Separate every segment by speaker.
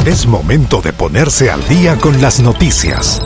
Speaker 1: Es momento de ponerse al día con las noticias.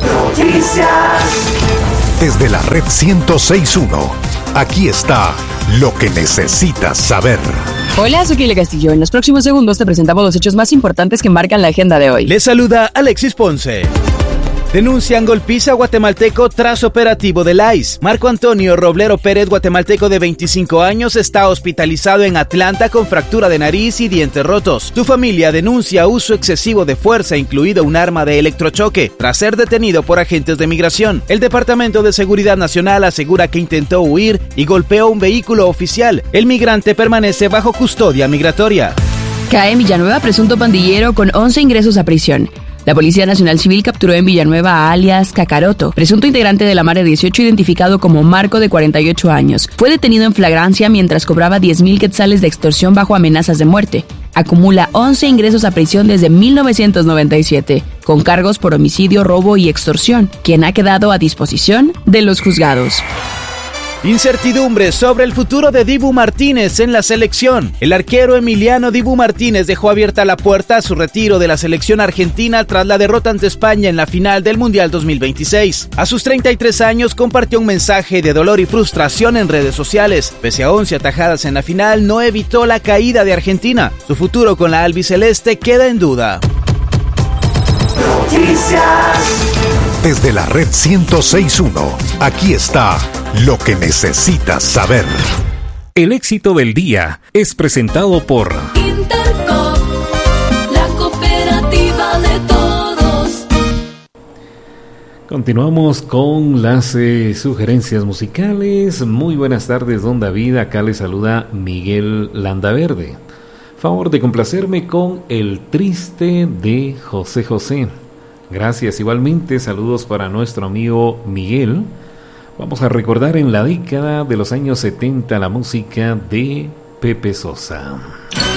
Speaker 1: Desde la red 106.1, aquí está lo que necesitas saber.
Speaker 2: Hola, soy Kile Castillo. En los próximos segundos te presentamos los hechos más importantes que marcan la agenda de hoy.
Speaker 3: Les saluda Alexis Ponce. Denuncian golpiza guatemalteco tras operativo del ICE. Marco Antonio Roblero Pérez, guatemalteco de 25 años, está hospitalizado en Atlanta con fractura de nariz y dientes rotos. Su familia denuncia uso excesivo de fuerza, incluido un arma de electrochoque, tras ser detenido por agentes de migración. El Departamento de Seguridad Nacional asegura que intentó huir y golpeó un vehículo oficial. El migrante permanece bajo custodia migratoria.
Speaker 2: Cae en Villanueva presunto pandillero con 11 ingresos a prisión. La Policía Nacional Civil capturó en Villanueva a alias Cacaroto, presunto integrante de la Mare 18 identificado como Marco de 48 años. Fue detenido en flagrancia mientras cobraba 10,000 quetzales de extorsión bajo amenazas de muerte. Acumula 11 ingresos a prisión desde 1997, con cargos por homicidio, robo y extorsión, quien ha quedado a disposición de los juzgados.
Speaker 3: Incertidumbre sobre el futuro de Dibu Martínez en la selección. El arquero Emiliano Dibu Martínez dejó abierta la puerta a su retiro de la selección argentina tras la derrota ante España en la final del Mundial 2026. A sus 33 años compartió un mensaje de dolor y frustración en redes sociales. Pese a 11 atajadas en la final, no evitó la caída de Argentina. Su futuro con la albiceleste queda en duda.
Speaker 1: Desde la red 106.1, aquí está lo que necesitas saber.
Speaker 4: El éxito del día es presentado por
Speaker 5: Intercop, la cooperativa de todos.
Speaker 4: Continuamos con las sugerencias musicales. Muy buenas tardes, don David. Acá le saluda Miguel Landaverde. Favor de complacerme con El Triste de José José. Gracias, igualmente saludos para nuestro amigo Miguel. Vamos a recordar en la década de los años 70 la música de Pepe Sosa.